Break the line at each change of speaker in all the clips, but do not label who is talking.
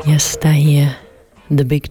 Yes, da hier, The Big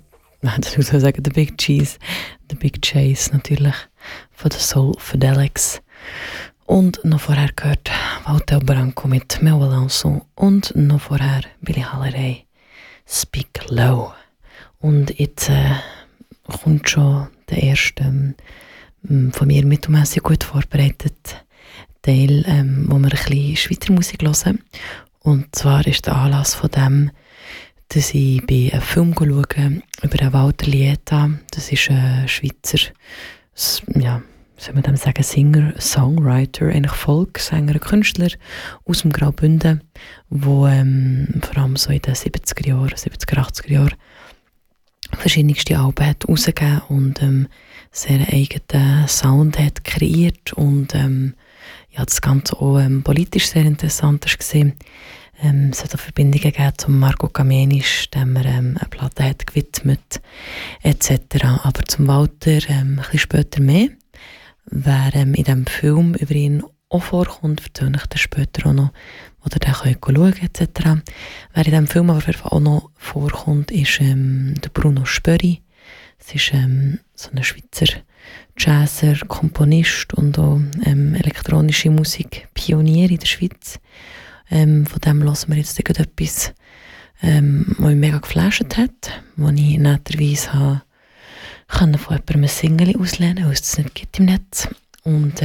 Cheese, The Big Chase natürlich, von den Soulfadelics. Und noch vorher gehört Walter Branco mit Mel Alanson und noch vorher Billie Holiday, Speak Low. Und jetzt kommt schon der erste von mir mittelmässig gut vorbereitet Teil, wo wir ein bisschen Schweizer Musik hören. Und zwar ist der Anlass von dem, dass ich bei einem Film schaue über den Walter Lieta. Das ist ein Schweizer, ja, soll man dem sagen, Singer, Songwriter, eigentlich Volkssänger, Künstler aus dem Graubünden, wo vor allem so in den 70er, 80er Jahren verschiedenste Alben hat rausgegeben und sehr eigenen Sound hat kreiert und ja, das Ganze auch politisch sehr interessant war. Es hat auch Verbindungen gegeben zum Marco Kamenisch, dem er eine Platte hat gewidmet, etc. Aber zum Walter ein bisschen später mehr. Wer in diesem Film über ihn auch vorkommt, erzähle ich dann später auch noch, wo ihr den schauen könnt, etc. Wer in diesem Film aber auch noch vorkommt, ist der Bruno Spöri. Es ist so ein Schweizer Jazzer, Komponist und auch elektronische Musik Pionier in der Schweiz. Von dem hören wir jetzt etwas, was mich mega geflasht hat, wo ich netterweise von jemandem ein Single auslehnen, weil es das nicht gibt im Netz. Und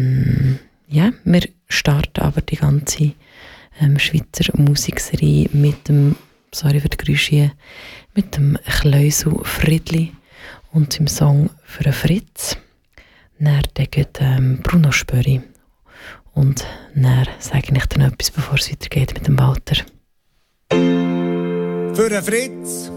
ja, wir starten aber die ganze Schweizer Musikserie mit dem, sorry für die Geräusche, mit dem Kleusel Friedli und seinem Song «Für einen Fritz». Dann geht Bruno Spöri. Und dann sage ich dir noch etwas, bevor es weitergeht mit dem Walter.
Für einen Fritz